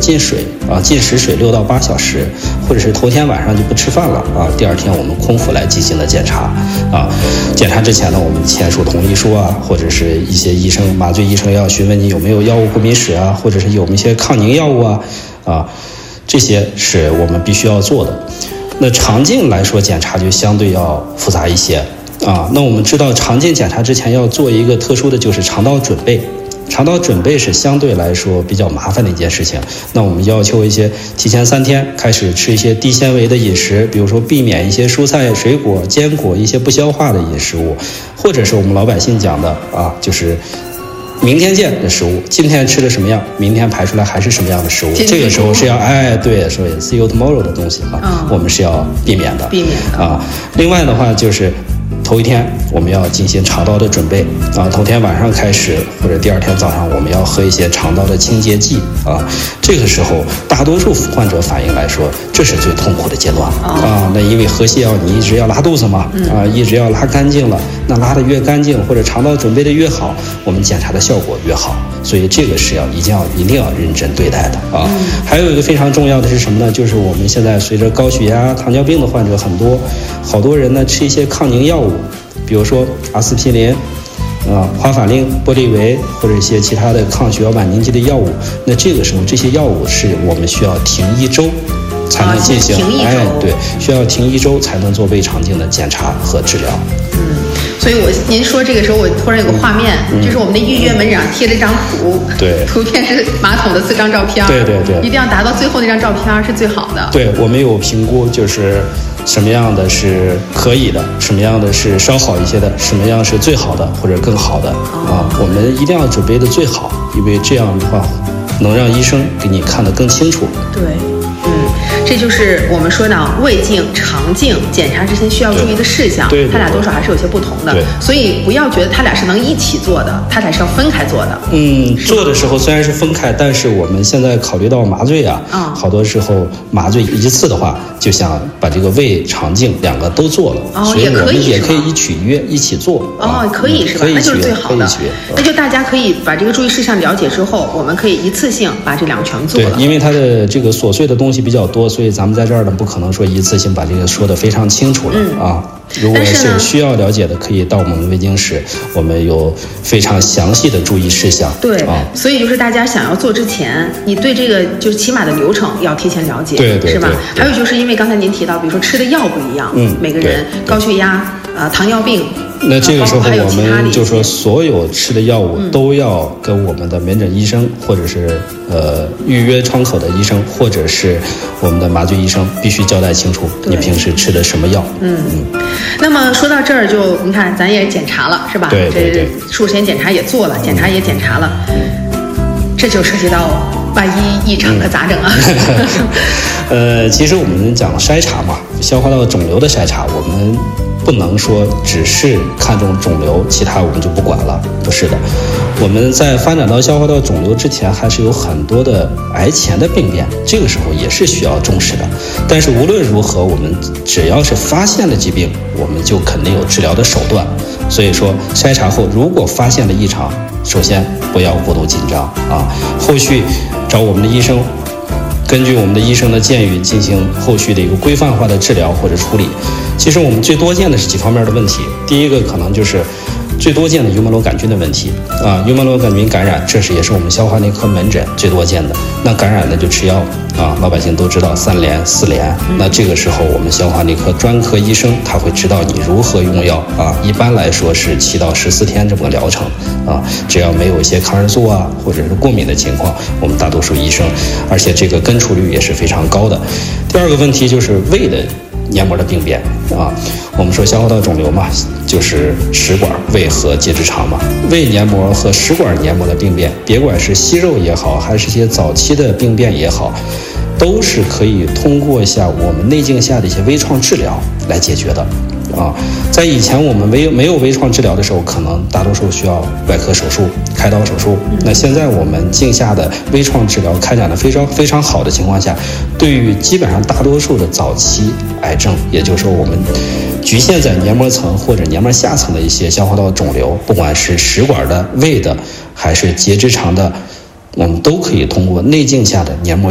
禁水啊，禁食水6到8小时，或者是头天晚上就不吃饭了啊，第二天我们空腹来进行的检查啊。检查之前呢，我们签署同意书啊，或者是一些麻醉医生要询问你有没有药物过敏史啊，或者是有一些抗凝药物啊，这些是我们必须要做的。那肠镜来说，检查就相对要复杂一些啊。那我们知道肠镜检查之前要做一个特殊的就是肠道准备。肠道准备是相对来说比较麻烦的一件事情，那我们要求一些提前3天开始吃一些低纤维的饮食，比如说避免一些蔬菜、水果、坚果一些不消化的饮食物，或者是我们老百姓讲的啊，就是明天见的食物，今天吃的什么样，明天排出来还是什么样的食物，这个时候是要对，所以 see you tomorrow 的东西啊，我们是要避免的啊。另外的话就是头一天我们要进行肠道的准备啊，头天晚上开始或者第二天早上我们要喝一些肠道的清洁剂啊。这个时候大多数患者反映来说，这是最痛苦的阶段啊。那因为喝泻药你一直要拉肚子嘛啊，一直要拉干净了，那拉得越干净或者肠道准备的越好，我们检查的效果越好。所以这个是一定要认真对待的啊。还有一个非常重要的是什么呢？就是我们现在随着高血压、糖尿病的患者很多，好多人呢吃一些抗凝药物，比如说阿司匹林、华法令、玻利维或者一些其他的抗血小板凝集的药物。那这个时候这些药物是我们需要停1周才能进行，对，需要停1周才能做胃肠镜的检查和治疗。 所以您说这个时候，我突然有个画面，就是我们的预约门诊上贴了一张图， 对， 图片是马桶的4张照片， 对， 一定要达到最后那张照片是最好的。 对，我们有评估，就是什么样的是可以的，什么样的是稍好一些的，什么样是最好的或者更好的啊，我们一定要准备的最好，因为这样的话能让医生给你看得更清楚。 对。这就是我们说到胃镜、肠镜检查之前需要注意的事项，它俩多少还是有些不同的，所以不要觉得它俩是能一起做的，它俩是要分开做的。 做的时候虽然是分开，但是我们现在考虑到麻醉好多时候麻醉一次的话，就想把这个胃、肠镜2个都做了，所以我们也可以一起约一起做。 可以是吧？那就是最好的。那就大家可以把这个注意事项了解之后，我们可以一次性把这2个全做了。 对，因为它的这个琐碎的东西比较多，所以咱们在这儿呢不可能说一次性把这个说得非常清楚了啊。如果是需要了解的，可以到我们的胃镜室，我们有非常详细的注意事项。 对，所以就是大家想要做之前，你对这个就是起码的流程要提前了解，是吧？还有就是因为刚才您提到，比如说吃的药不一样，每个人高血压、糖尿病。 那这个时候我们就说，所有吃的药物都要跟我们的门诊医生，或者是预约窗口的医生，或者是我们的麻醉医生必须交代清楚你平时吃的什么药。 那么说到这儿，就你看咱也检查了是吧？ 对， 术前检查也做了，检查也检查了，这就涉及到万一异常可咋整啊？ 其实我们讲筛查嘛，消化道肿瘤的筛查，我们不能说只是看重肿瘤，其他我们就不管了，不是的。我们在发展到消化道肿瘤之前，还是有很多的癌前的病变，这个时候也是需要重视的。但是无论如何，我们只要是发现了疾病，我们就肯定有治疗的手段。所以说，筛查后如果发现了异常，首先不要过度紧张啊，后续找我们的医生，根据我们的医生的建议进行后续的一个规范化的治疗或者处理。其实我们最多见的是几方面的问题，第一个可能就是最多见的幽门螺杆菌的问题啊，幽门螺杆菌感染，这也是我们消化内科门诊最多见的。那感染的就吃药啊，老百姓都知道3联、4联。那这个时候我们消化内科专科医生他会指导你如何用药啊，一般来说是7到14天这么个疗程啊，只要没有一些抗生素啊或者是过敏的情况，我们大多数医生，而且这个根除率也是非常高的。第二个问题就是胃的黏膜的病变啊，我们说消化道肿瘤嘛，就是食管、胃和结直肠嘛。胃黏膜和食管黏膜的病变，别管是息肉也好，还是一些早期的病变也好，都是可以通过一下我们内镜下的一些微创治疗来解决的啊。在以前我们没有微创治疗的时候，可能大多数需要外科手术、开刀手术。那现在我们镜下的微创治疗开展的非常好的情况下，对于基本上大多数的早期癌症，也就是说我们局限在黏膜层或者黏膜下层的一些消化道肿瘤，不管是食管的、胃的还是结直肠的，我们都可以通过内镜下的黏膜